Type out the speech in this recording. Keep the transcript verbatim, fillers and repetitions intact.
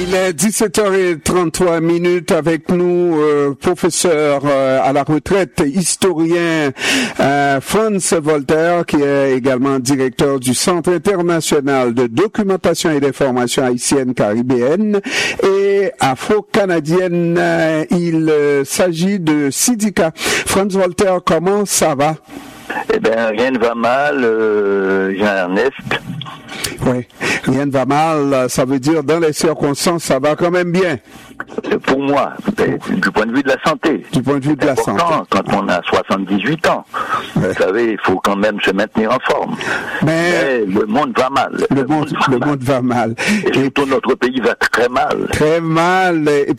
Il est dix-sept heures trente-trois minutes avec nous, euh, professeur euh, à la retraite, historien euh, Franz Volter, qui est également directeur du Centre international de documentation et d'information haïtienne caribéenne et afro-canadienne. Euh, il euh, s'agit de Sidika. Franz Volter, comment ça va? Eh bien, rien ne va mal, euh, Jean-Ernest. Oui, rien ne va mal, ça veut dire dans les circonstances, ça va quand même bien. Pour moi, du point de vue de la santé. Du point de vue de la santé. Quand on a soixante-dix-huit ans, ouais. Vous savez, il faut quand même se maintenir en forme. Mais, Mais le monde va mal. Le, le monde, monde, va, le mal. monde va mal. Et surtout, notre pays va très mal. Très mal. Et